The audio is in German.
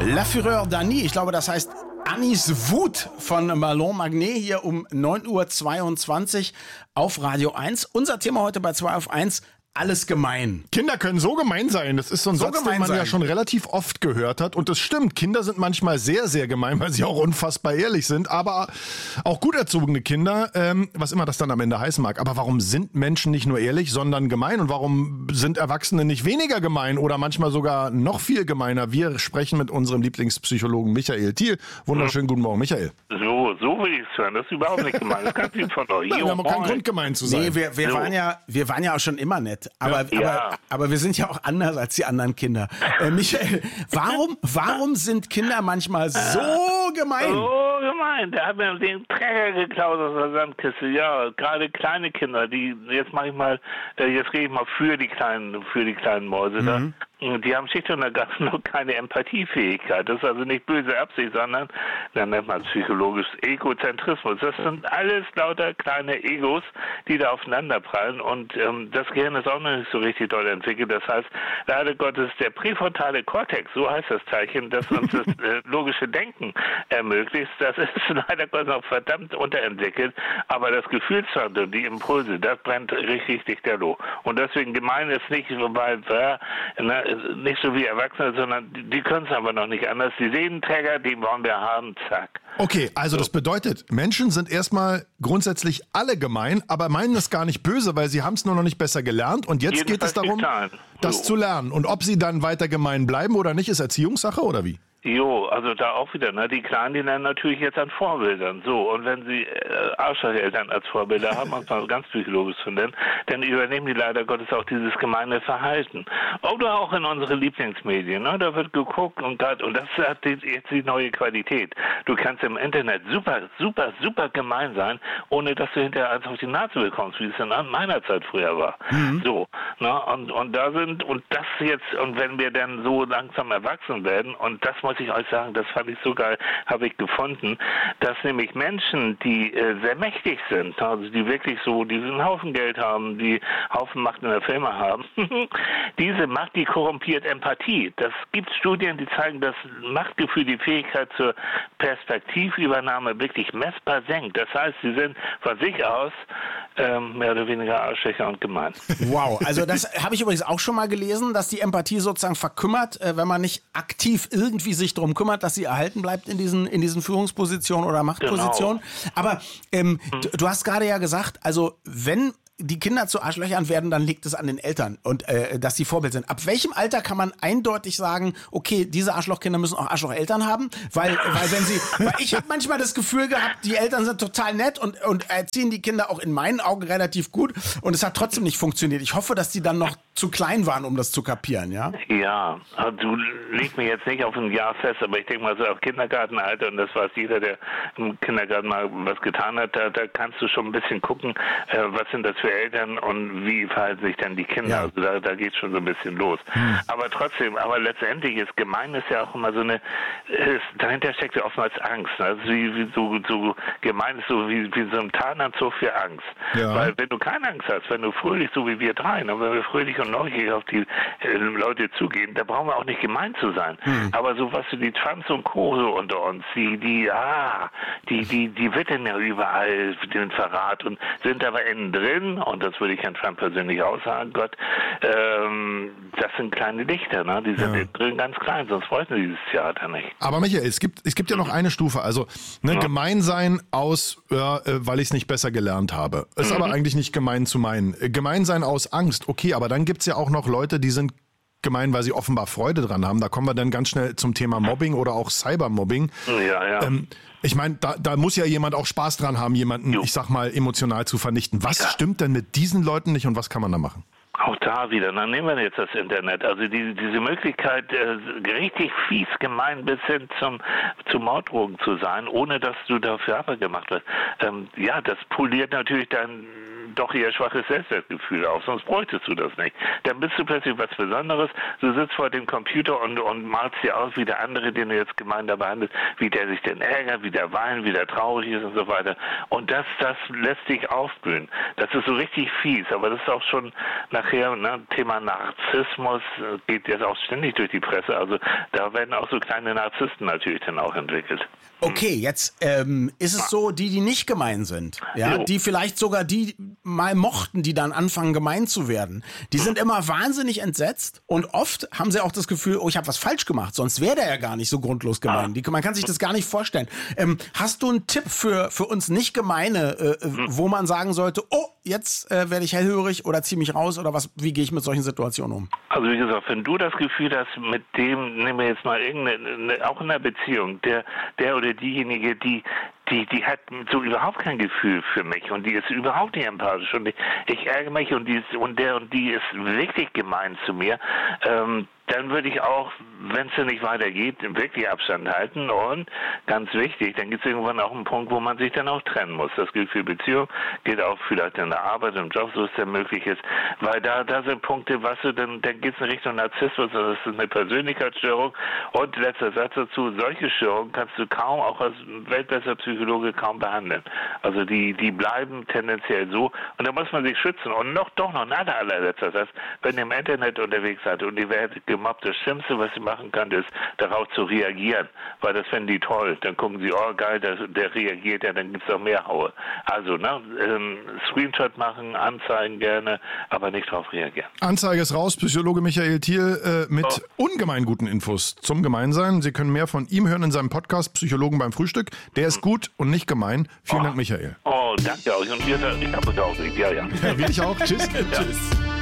La Fureur d'Annie, ich glaube, das heißt Annies Wut von Marlon Magnet hier um 9:22 Uhr auf Radio 1. Unser Thema heute bei 2 auf 1. Alles gemein. Kinder können so gemein sein. Das ist so ein Satz, den man ja schon relativ oft gehört hat. Und das stimmt. Kinder sind manchmal sehr, sehr gemein, weil sie auch unfassbar ehrlich sind. Aber auch gut erzogene Kinder, was immer das dann am Ende heißen mag. Aber warum sind Menschen nicht nur ehrlich, sondern gemein? Und warum sind Erwachsene nicht weniger gemein oder manchmal sogar noch viel gemeiner? Wir sprechen mit unserem Lieblingspsychologen Michael Thiel. Wunderschönen guten Morgen, Michael. So will ich es hören. Das ist überhaupt nicht gemein. Das kannst du von euch. Wir haben auch keinen Grund, gemein zu sein. Nee, wir waren ja auch schon immer nett. Aber wir sind ja auch anders als die anderen Kinder. Michael, warum sind Kinder manchmal so gemein? So gemein. Der hat mir den Träger geklaut aus der Sandkiste. Ja, gerade kleine Kinder, jetzt rede ich mal für die kleinen Mäuse da. Die haben schlicht und ergreifend noch keine Empathiefähigkeit. Das ist also nicht böse Absicht, sondern, dann nennt man psychologisch Egozentrismus. Das sind alles lauter kleine Egos, die da aufeinander prallen. Und das Gehirn ist auch noch nicht so richtig doll entwickelt. Das heißt, leider Gottes, der präfrontale Kortex, so heißt das Teilchen, das uns das logische Denken ermöglicht, das ist leider Gottes noch verdammt unterentwickelt. Aber das Gefühlsland und die Impulse, das brennt richtig lichterloh. Und deswegen gemein ist nicht, weil nicht so wie Erwachsene, sondern die können es aber noch nicht anders. Die Seelenträger, die wollen wir haben, zack. Okay, also das bedeutet, Menschen sind erstmal grundsätzlich alle gemein, aber meinen es gar nicht böse, weil sie haben es nur noch nicht besser gelernt und jetzt geht es darum, das zu lernen. Und ob sie dann weiter gemein bleiben oder nicht, ist Erziehungssache oder wie? Jo, also da auch wieder, die Kleinen, die lernen natürlich jetzt an Vorbildern. So, und wenn sie Arschlocheltern als Vorbilder haben, muss man ganz psychologisch zu nennen, dann übernehmen die leider Gottes auch dieses gemeine Verhalten. Oder auch in unsere Lieblingsmedien, da wird geguckt und das hat jetzt die neue Qualität. Du kannst im Internet super gemein sein, ohne dass du hinterher eins auf die Nase bekommst, wie es in meiner Zeit früher war. So, und wenn wir dann so langsam erwachsen werden, und das muss ich euch sagen, das fand ich so geil, habe ich gefunden, dass nämlich Menschen, die sehr mächtig sind, also die wirklich so diesen Haufen Geld haben, die Haufen Macht in der Firma haben, diese Macht, die korrumpiert Empathie. Das gibt Studien, die zeigen, dass Machtgefühl die Fähigkeit zur Perspektivübernahme wirklich messbar senkt. Das heißt, sie sind von sich aus mehr oder weniger Arschlöcher und gemein. Wow, also das habe ich übrigens auch schon mal gelesen, dass die Empathie sozusagen verkümmert, wenn man nicht aktiv irgendwie sich darum kümmert, dass sie erhalten bleibt in diesen Führungspositionen oder Machtpositionen. Genau. Aber du hast gerade ja gesagt, also wenn die Kinder zu Arschlöchern werden, dann liegt es an den Eltern und dass sie Vorbild sind. Ab welchem Alter kann man eindeutig sagen, okay, diese Arschlochkinder müssen auch Arschlocheltern haben? Weil ich habe manchmal das Gefühl gehabt, die Eltern sind total nett und erziehen die Kinder auch in meinen Augen relativ gut und es hat trotzdem nicht funktioniert. Ich hoffe, dass die dann noch zu klein waren, um das zu kapieren, ja? Ja, du legst mich jetzt nicht auf ein Jahr fest, aber ich denke mal so auf Kindergartenalter, und das weiß jeder, der im Kindergarten mal was getan hat, da kannst du schon ein bisschen gucken, was sind das für Eltern und wie verhalten sich dann die Kinder. Ja. Also da geht es schon so ein bisschen los. Aber trotzdem, letztendlich ist gemein ist ja auch immer so dahinter steckt ja oftmals Angst. Also wie so gemein ist so wie so ein Tarnanzug für Angst. Ja. Weil wenn du keine Angst hast, wenn du fröhlich, so wie wir drei, wenn wir fröhlich und neugierig auf die Leute zugehen, da brauchen wir auch nicht gemein zu sein. Aber so was die Trumps und Co. so unter uns, die wittern ja überall den Verrat und sind aber innen drin, und das würde ich Herrn Trump persönlich auch sagen, Gott, das sind kleine Lichter, die sind innen drin ganz klein, sonst wollten sie dieses Theater nicht. Aber Michael, es gibt ja noch eine Stufe, also gemein sein weil ich es nicht besser gelernt habe. Ist aber eigentlich nicht gemein zu meinen. Gemein sein aus Angst, okay, aber dann gibt's ja auch noch Leute, die sind gemein, weil sie offenbar Freude dran haben. Da kommen wir dann ganz schnell zum Thema Mobbing oder auch Cybermobbing. Ja. Ich meine, da muss ja jemand auch Spaß dran haben, jemanden, ich sag mal, emotional zu vernichten. Was stimmt denn mit diesen Leuten nicht und was kann man da machen? Auch da wieder, dann nehmen wir jetzt das Internet. Also diese Möglichkeit, richtig fies, gemein bis hin zu Morddrogen zu sein, ohne dass du dafür abgemacht wirst. Das poliert natürlich doch eher schwaches Selbstwertgefühl auf, sonst bräuchtest du das nicht. Dann bist du plötzlich was Besonderes, du sitzt vor dem Computer und malst dir aus, wie der andere, den du jetzt gemeiner behandelst, wie der sich denn ärgert, wie der weint, wie der traurig ist und so weiter. Und das lässt dich aufblühen. Das ist so richtig fies, aber das ist auch schon nachher, Thema Narzissmus geht jetzt auch ständig durch die Presse, also da werden auch so kleine Narzissten natürlich dann auch entwickelt. Okay, jetzt ist es so, die nicht gemein sind, ja, die vielleicht sogar die mal mochten, die dann anfangen gemein zu werden, die sind immer wahnsinnig entsetzt und oft haben sie auch das Gefühl, oh, ich habe was falsch gemacht, sonst wäre der ja gar nicht so grundlos gemein. Man kann sich das gar nicht vorstellen. Hast du einen Tipp für uns nicht Gemeine, wo man sagen sollte, oh, jetzt werde ich hellhörig oder ziehe mich raus oder wie gehe ich mit solchen Situationen um? Also wie gesagt, wenn du das Gefühl hast, mit dem, nehmen wir jetzt mal auch in einer Beziehung, der oder diejenige, die hat so überhaupt kein Gefühl für mich und die ist überhaupt nicht empathisch und ich ärgere mich und die ist wirklich gemein zu mir, dann würde ich auch, wenn es nicht weitergeht, wirklich Abstand halten und ganz wichtig, dann gibt es irgendwann auch einen Punkt, wo man sich dann auch trennen muss. Das gilt für Beziehung, gilt auch vielleicht in der Arbeit, im Job, so es denn möglich ist, weil da sind Punkte, dann geht es in Richtung Narzissmus, das ist eine Persönlichkeitsstörung und letzter Satz dazu, solche Störungen kannst du kaum, auch als weltbester Psychologe kaum behandeln. Also die bleiben tendenziell so und da muss man sich schützen und noch ein allerletzter Satz, wenn ihr im Internet unterwegs seid und ihr werdet gemobbt, das Schlimmste, was sie machen kann, ist, darauf zu reagieren, weil das fänden die toll. Dann gucken sie, oh geil, der reagiert ja, dann gibt es auch mehr Haue. Also, Screenshot machen, anzeigen gerne, aber nicht darauf reagieren. Anzeige ist raus, Psychologe Michael Thiel mit ungemein guten Infos zum Gemeinsein. Sie können mehr von ihm hören in seinem Podcast Psychologen beim Frühstück. Der ist gut und nicht gemein. Vielen Dank, Michael. Oh, danke euch. Und ich habe es auch nicht. Ja. Ja, will ich auch. Tschüss. Tschüss.